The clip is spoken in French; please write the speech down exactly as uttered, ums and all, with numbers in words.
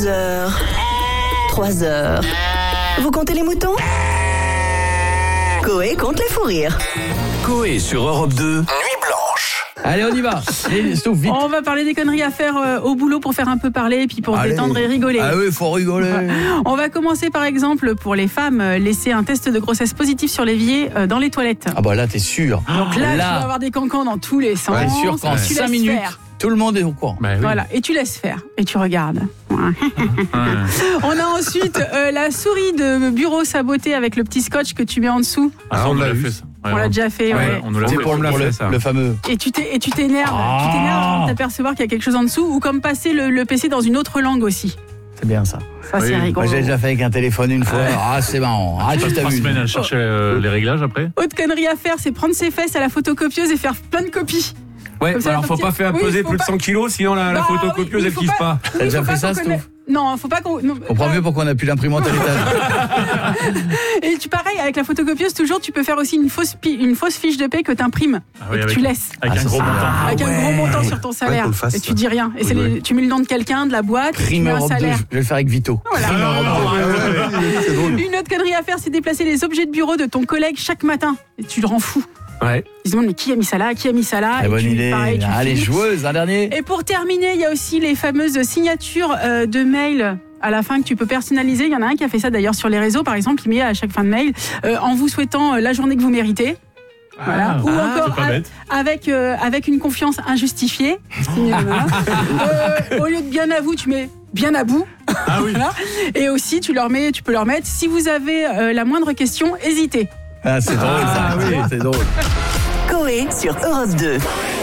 Deux heures. Trois heures. Vous comptez les moutons ? Coé compte les fous rires. Coé sur Europe deux. Nuit blanche. Allez, on y va. Allez, Stouff, vite. On va parler des conneries à faire euh, au boulot pour faire un peu parler et puis pour Allez. détendre et rigoler. Ah oui, faut rigoler. On va commencer par exemple pour les femmes, euh, laisser un test de grossesse positif sur l'évier euh, dans les toilettes. Ah bah là, t'es sûr. Donc là, tu vas avoir des cancans dans tous les sens. Ouais, sûr qu'en et tu cinq laisses minutes, faire. tout le monde est au courant. Bah, oui. Voilà, et tu laisses faire, et tu regardes. On a ensuite euh, la souris de bureau sabotée avec le petit scotch que tu mets en dessous. Ah, ça, on, on l'a fait ça. Ouais, on l'a déjà fait, ouais. ouais. On nous l'a C'est fait, pour, on le, l'a pour fait, le, ça. le fameux. Et tu t'é- et tu t'énerves, Ah. tu t'énerves avant de t'apercevoir qu'il y a quelque chose en dessous, ou comme passer le, le P C dans une autre langue aussi. C'est bien ça. Ça, Oui. c'est rigolo. Moi, j'ai déjà fait avec un téléphone une fois. Ah, c'est marrant. Ah, On tu passe trois t'amuses. semaines à chercher euh, les réglages après. Autre connerie à faire, c'est prendre ses fesses à la photocopieuse et faire plein de copies. Ouais, Comme ça, alors la faut partie- pas faire Oui, peser faut plus pas- de cent kilos, sinon la, la Bah, photocopieuse oui, oui, elle faut kiffe pas- pas. T'as déjà faut fait pas ça, qu'on connaisse- Stouff ? Non, faut pas qu'on. non, On comprend pas- mieux pourquoi on n'a plus l'imprimante à l'étage. Et tu pareil avec la photocopieuse, toujours tu peux faire aussi une fausse pi- une fausse fiche de paie que t'imprimes Ah oui, et que avec- tu laisses Avec Ah, un ça, gros c'est montant. bien. avec un ouais. gros montant sur ton salaire qu'on le fasse, et tu ça. dis rien. Et c'est Oui, les- oui. tu mets le nom de quelqu'un, de la boîte, tu Crime mets un Europe deux, je salaire. vais le faire avec Vito. Voilà. C'est drôle. Une autre connerie à faire, c'est déplacer les objets de bureau de ton collègue chaque matin. Et tu le rends fou. Ouais. Ils se demandent mais qui a mis ça là, qui a mis ça là. Très Et bonne tu- idée. pareil, tu Ah, les filmes. joueuses, un dernier. Et pour terminer, il y a aussi les fameuses signatures euh, de mail à la fin que tu peux personnaliser. Il y en a un qui a fait ça d'ailleurs sur les réseaux, par exemple, il met à chaque fin de mail euh, en vous souhaitant euh, la journée que vous méritez. Voilà. Ah, Ou ah, encore c'est pas a- bête. avec euh, avec une confiance injustifiée. Voilà. Euh, au lieu de bien à vous, tu mets bien à bout. Ah oui. Voilà. Et aussi, tu leur mets, tu peux leur mettre si vous avez euh, la moindre question, hésitez. Ah, c'est drôle, ça. Ah, oui. C'est drôle. Coé sur Europe deux.